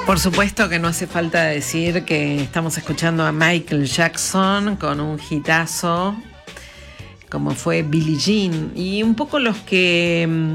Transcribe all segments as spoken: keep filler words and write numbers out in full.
Por supuesto que no hace falta decir que estamos escuchando a Michael Jackson con un hitazo como fue Billie Jean, y un poco los que mmm,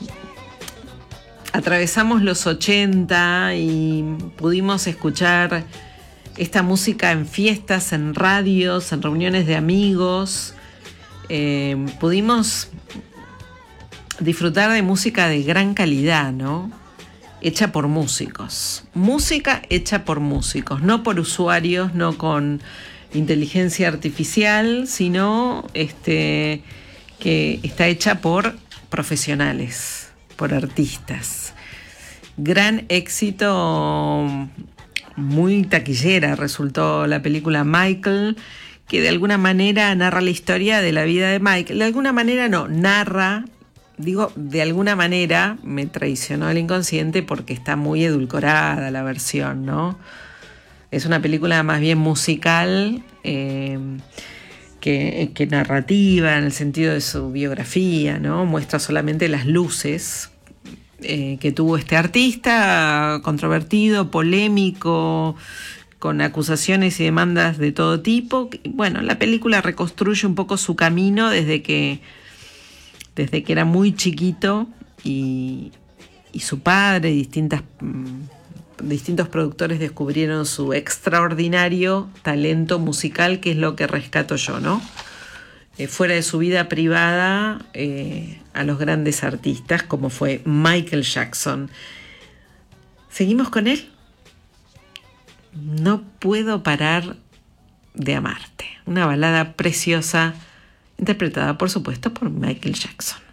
atravesamos los ochenta y pudimos escuchar esta música en fiestas, en radios, en reuniones de amigos, eh, pudimos disfrutar de música de gran calidad, ¿no? Hecha por músicos. Música hecha por músicos, no por usuarios, no con inteligencia artificial, sino este, que está hecha por profesionales, por artistas. Gran éxito, muy taquillera resultó la película Michael, que de alguna manera narra la historia de la vida de Michael. De alguna manera no, narra... Digo, de alguna manera me traicionó el inconsciente porque está muy edulcorada la versión, ¿no? Es una película más bien musical eh, que, que narrativa en el sentido de su biografía, ¿no? Muestra solamente las luces eh, que tuvo este artista, controvertido, polémico, con acusaciones y demandas de todo tipo. Bueno, la película reconstruye un poco su camino desde que... desde que era muy chiquito y, y su padre y distintas, distintos productores descubrieron su extraordinario talento musical, que es lo que rescato yo, ¿no? Eh, fuera de su vida privada, eh, a los grandes artistas como fue Michael Jackson. ¿Seguimos con él? No puedo parar de amarte. Una balada preciosa, interpretada por supuesto por Michael Jackson.